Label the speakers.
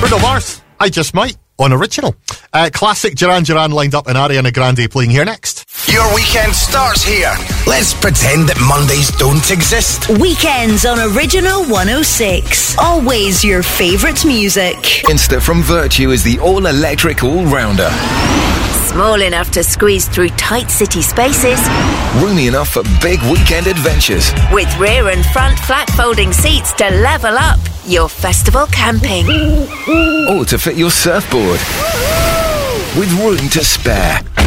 Speaker 1: Bruno Mars, I Just Might, on Original. Classic Duran Duran lined up and Ariana Grande playing here next.
Speaker 2: Your weekend starts here. Let's pretend that Mondays don't exist.
Speaker 3: Weekends on Original 106. Always your favourite music.
Speaker 4: Insta from Virtue is the all-electric all-rounder.
Speaker 5: Small enough to squeeze through tight city spaces.
Speaker 4: Roomy enough for big weekend adventures.
Speaker 5: With rear and front flat folding seats to level up your festival camping.
Speaker 4: Or to fit your surfboard. With room to spare.